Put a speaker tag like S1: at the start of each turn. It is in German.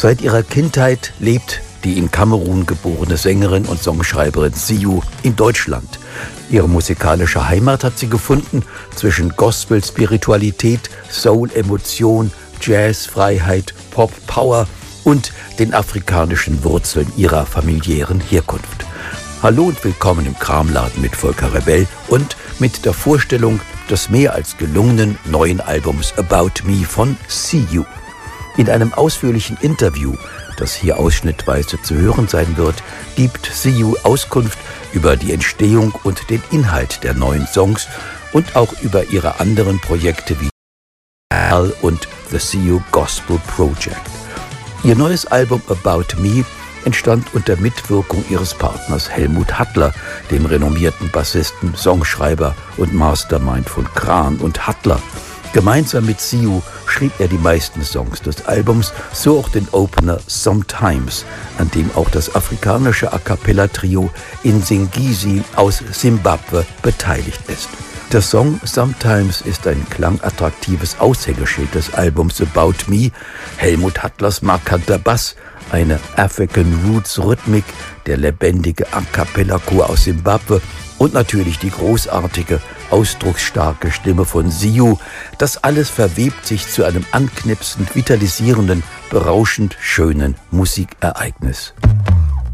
S1: Seit ihrer Kindheit lebt die in Kamerun geborene Sängerin und Songschreiberin Siou in Deutschland. Ihre musikalische Heimat hat sie gefunden zwischen Gospel-Spiritualität, Soul-Emotion, Jazz-Freiheit, Pop-Power und den afrikanischen Wurzeln ihrer familiären Herkunft. Hallo und willkommen im Kramladen mit Volker Rebell und mit der Vorstellung des mehr als gelungenen neuen Albums About Me von Siou. In einem ausführlichen Interview, das hier ausschnittweise zu hören sein wird, gibt Siou Auskunft über die Entstehung und den Inhalt der neuen Songs und auch über ihre anderen Projekte wie Al und The Siou Gospel Project. Ihr neues Album About Me entstand unter Mitwirkung ihres Partners Helmut Hattler, dem renommierten Bassisten, Songschreiber und Mastermind von Kran und Hattler. Gemeinsam mit Siou schrieb er die meisten Songs des Albums, so auch den Opener Sometimes, an dem auch das afrikanische A-cappella-Trio Insingisi aus Simbabwe beteiligt ist. Der Song Sometimes ist ein klangattraktives Aushängeschild des Albums About Me, Helmut Hattlers markanter Bass, eine African Roots Rhythmik, der lebendige A-cappella-Chor aus Simbabwe und natürlich die großartige, ausdrucksstarke Stimme von Siou. Das alles verwebt sich zu einem anknipsend, vitalisierenden, berauschend schönen Musikereignis.